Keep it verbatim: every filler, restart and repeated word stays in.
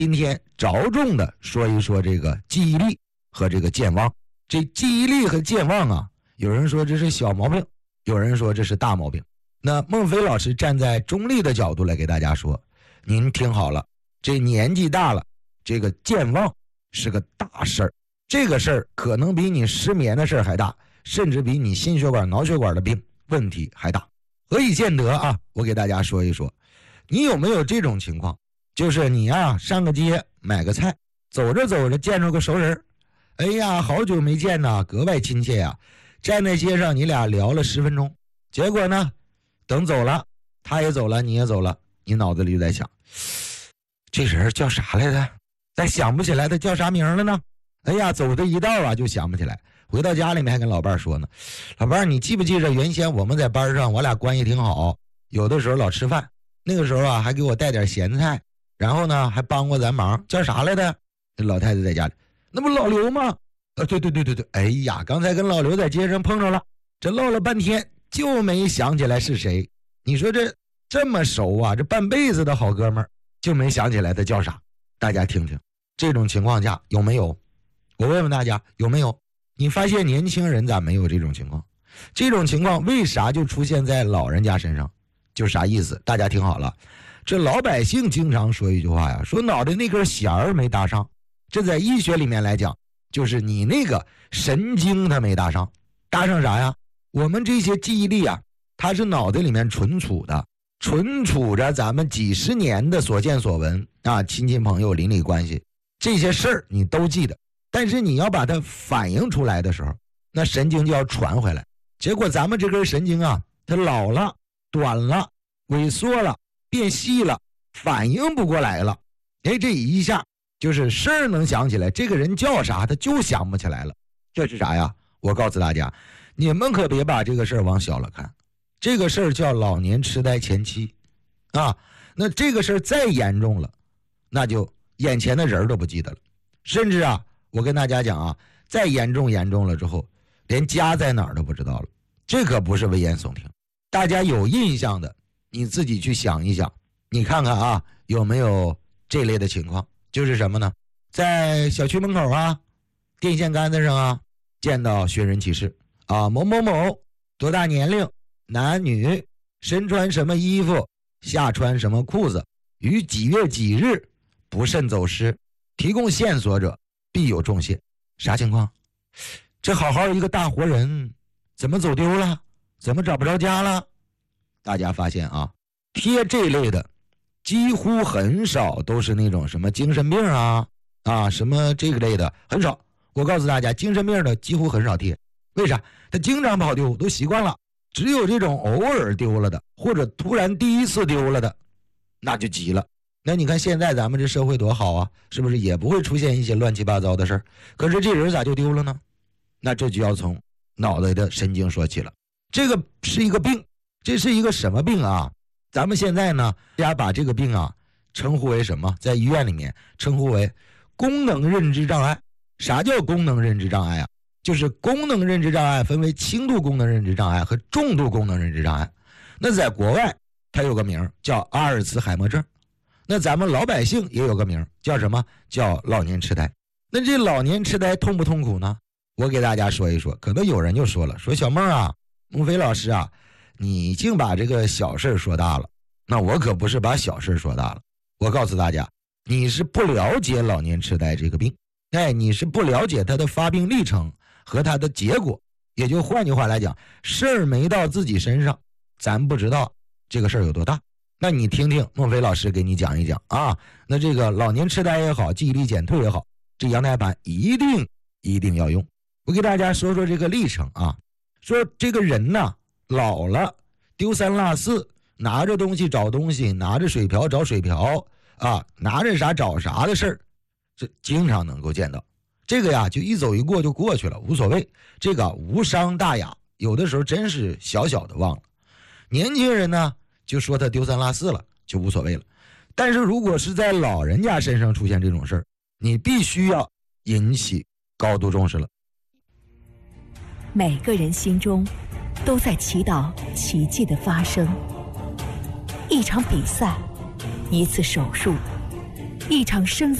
今天着重的说一说这个记忆力和这个健忘。这记忆力和健忘啊，有人说这是小毛病，有人说这是大毛病。那孟非老师站在中立的角度来给大家说，您听好了，这年纪大了，这个健忘是个大事儿，这个事儿可能比你失眠的事儿还大，甚至比你心血管脑血管的病问题还大。何以见得啊？我给大家说一说，你有没有这种情况，就是你啊上个街买个菜，走着走着见着个熟人，哎呀好久没见呐，格外亲切呀，站在街上你俩聊了十分钟，结果呢等走了，他也走了你也走了，你脑子里就在想，这人叫啥来着，再想不起来他叫啥名了呢，哎呀走这一道啊就想不起来，回到家里面还跟老伴说呢，老伴你记不记着原先我们在班上我俩关系挺好，有的时候老吃饭，那个时候啊还给我带点咸菜，然后呢还帮过咱忙，叫啥来的？这老太太在家里，那不老刘吗？呃对对对对对，哎呀刚才跟老刘在街上碰着了，这唠了半天就没想起来是谁，你说这这么熟啊，这半辈子的好哥们儿就没想起来他叫啥，大家听听这种情况下有没有？我问问大家有没有？你发现年轻人咋没有这种情况？这种情况为啥就出现在老人家身上？就啥意思？大家听好了，这老百姓经常说一句话呀，说脑袋那根弦儿没搭上，这在医学里面来讲，就是你那个神经它没搭上，搭上啥呀？我们这些记忆力啊，它是脑袋里面存储的，存储着咱们几十年的所见所闻啊，亲戚朋友邻里关系这些事儿你都记得，但是你要把它反映出来的时候，那神经就要传回来，结果咱们这根神经啊它老了短了萎缩了变细了，反应不过来了，哎，这一下就是事儿能想起来，这个人叫啥他就想不起来了，这是啥呀？我告诉大家，你们可别把这个事儿往小了看，这个事儿叫老年痴呆前期啊，那这个事儿再严重了，那就眼前的人都不记得了，甚至啊我跟大家讲啊，再严重严重了之后连家在哪儿都不知道了，这可不是危言耸听，大家有印象的你自己去想一想，你看看啊有没有这类的情况，就是什么呢？在小区门口啊电线杆子上啊见到寻人启事啊，某某某多大年龄男女身穿什么衣服下穿什么裤子于几月几日不慎走失，提供线索者必有重谢。啥情况？这好好一个大活人怎么走丢了？怎么找不着家了？大家发现啊，贴这类的几乎很少都是那种什么精神病啊啊什么这个类的很少，我告诉大家精神病的几乎很少贴，为啥？他经常跑丢都习惯了，只有这种偶尔丢了的或者突然第一次丢了的那就急了。那你看现在咱们这社会多好啊，是不是也不会出现一些乱七八糟的事儿？可是这人咋就丢了呢？那这就要从脑袋的神经说起了，这个是一个病，这是一个什么病啊？咱们现在呢大家把这个病啊称呼为什么？在医院里面称呼为功能认知障碍。啥叫功能认知障碍啊？就是功能认知障碍分为轻度功能认知障碍和重度功能认知障碍。那在国外它有个名叫阿尔茨海默症，那咱们老百姓也有个名叫什么？叫老年痴呆。那这老年痴呆痛不痛苦呢？我给大家说一说，可能有人就说了，说小孟啊，孟非老师啊，你净把这个小事说大了。那我可不是把小事说大了，我告诉大家，你是不了解老年痴呆这个病，哎，你是不了解它的发病历程和它的结果，也就换句话来讲，事儿没到自己身上，咱不知道这个事儿有多大。那你听听孟非老师给你讲一讲啊，那这个老年痴呆也好，记忆力减退也好，这羊胎盘一定一定要用。我给大家说说这个历程啊，说这个人呢老了丢三落四，拿着东西找东西，拿着水瓢找水瓢啊，拿着啥找啥的事儿，这经常能够见到。这个呀就一走一过就过去了，无所谓，这个无伤大雅，有的时候真是小小的忘了。年轻人呢就说他丢三落四了，就无所谓了。但是如果是在老人家身上出现这种事儿，你必须要引起高度重视了。 每个人心中都在祈祷奇迹的发生。一场比赛，一次手术， 一场生